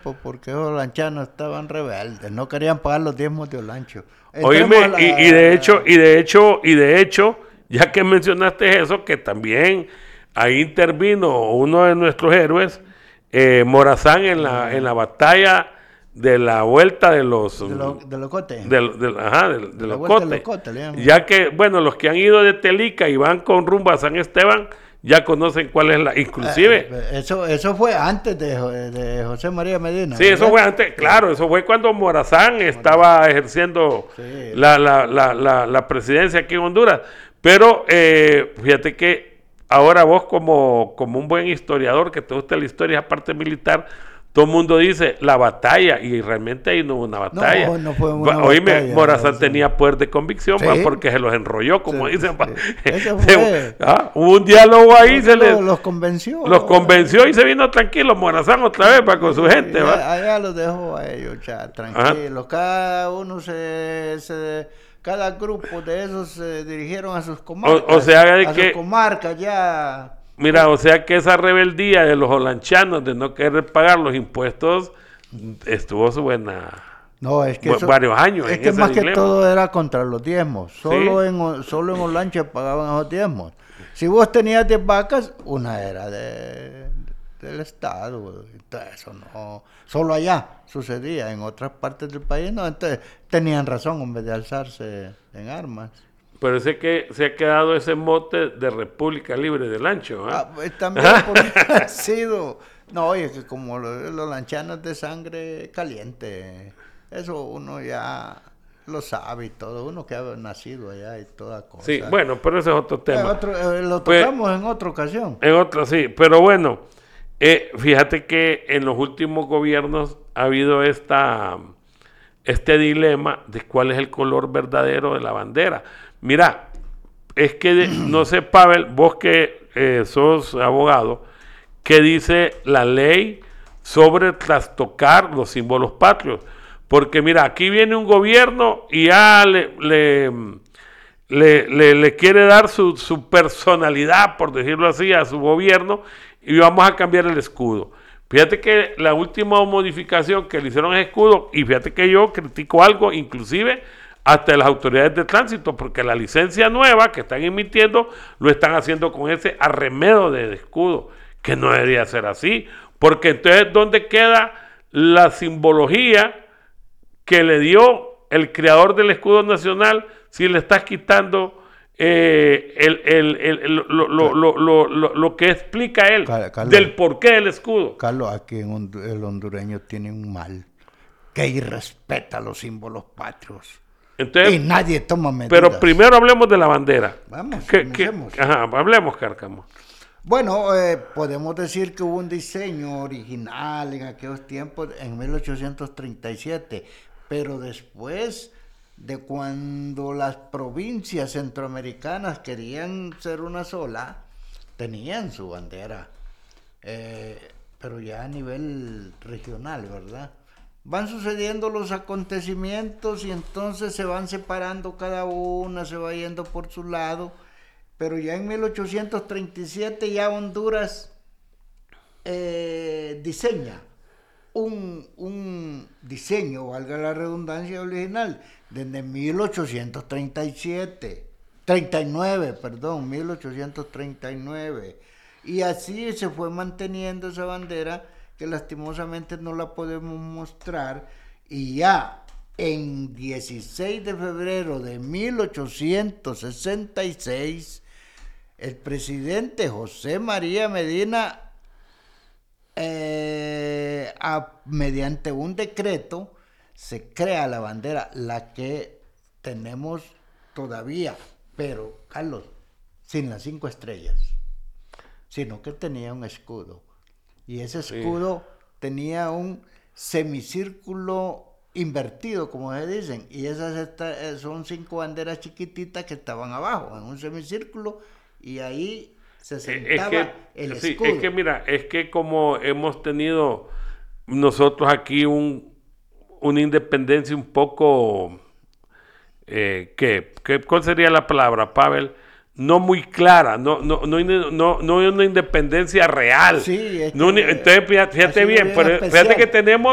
tiempo, porque esos lanchanos estaban rebeldes, no querían pagar los diezmos de Olancho. Oíme, y de hecho, ya que mencionaste eso, que también ahí intervino uno de nuestros héroes, Morazán en la batalla de la vuelta de los Locote. de los Locote, ya que, bueno, los que han ido de Telica y van con rumbo a San Esteban, ya conocen cuál es la, inclusive. Eso fue antes de José María Medina. Sí, ¿verdad? Eso fue antes, claro, eso fue cuando Morazán estaba ejerciendo la presidencia aquí en Honduras. Pero fíjate que ahora vos como un buen historiador, que te gusta la historia, aparte militar, todo el mundo dice la batalla, y realmente ahí no hubo una batalla. No fue una Oíme, batalla. Morazán tenía poder de convicción, porque se los enrolló, como dicen. Hubo un diálogo ahí, los convenció. Los convenció y se vino tranquilo Morazán otra vez con su gente. Allá los dejó a ellos ya tranquilos. Cada uno cada grupo de esos se dirigieron a sus comarcas. O sea, sus comarcas ya. Mira, o sea que esa rebeldía de los olanchanos de no querer pagar los impuestos estuvo su buena. No, es que varios años. Es que más dilema. Que todo era contra los diezmos. Solo en Olancho pagaban esos diezmos. Si vos tenías 10 vacas, una era del Estado. Entonces, eso no. Solo allá sucedía. En otras partes del país no. Entonces tenían razón en vez de alzarse en armas. Pero sé que se ha quedado ese mote de República Libre del Lancho. También porque ha sido. No, oye, que como los lanchanos de sangre caliente, eso uno ya lo sabe y todo, uno que ha nacido allá y toda cosa. Sí, bueno, pero ese es otro tema. Lo tocamos en otra ocasión. En otra, sí, pero bueno, fíjate que en los últimos gobiernos ha habido este dilema de cuál es el color verdadero de la bandera. Mira, es que no sé, Pavel, vos que sos abogado, ¿qué dice la ley sobre trastocar los símbolos patrios? Porque mira, aquí viene un gobierno y ya le quiere dar su personalidad, por decirlo así, a su gobierno, y vamos a cambiar el escudo. Fíjate que la última modificación que le hicieron al escudo, y fíjate que yo critico algo, inclusive hasta las autoridades de tránsito, porque la licencia nueva que están emitiendo lo están haciendo con ese arremedo de escudo, que no debería ser así, porque entonces ¿dónde queda la simbología que le dio el creador del escudo nacional si le estás quitando lo que explica él, Carlos, del porqué del escudo? Carlos, aquí el hondureño tiene un mal, que irrespeta los símbolos patrios. Entonces, y nadie toma medidas. Pero primero hablemos de la bandera. Vamos, hablemos, Cárcamo. Bueno, podemos decir que hubo un diseño original en aquellos tiempos, en 1837, pero después de cuando las provincias centroamericanas querían ser una sola, tenían su bandera, pero ya a nivel regional, ¿verdad? Van sucediendo los acontecimientos y entonces se van separando cada una, se va yendo por su lado, pero ya en 1837 ya Honduras diseña un diseño, valga la redundancia, original, desde 1839, y así se fue manteniendo esa bandera, que lastimosamente no la podemos mostrar, y ya en 16 de febrero de 1866, el presidente José María Medina, mediante un decreto, se crea la bandera, la que tenemos todavía, pero, Carlos, sin las 5 estrellas, sino que tenía un escudo. Y ese escudo tenía un semicírculo invertido, como se dicen, y esas son 5 banderas chiquititas que estaban abajo, en un semicírculo, y ahí se sentaba el escudo. Es que mira, es que como hemos tenido nosotros aquí una independencia un poco, ¿cuál sería la palabra, Pavel? No muy clara, no una independencia real. Sí, entonces fíjate bien, fíjate que tenemos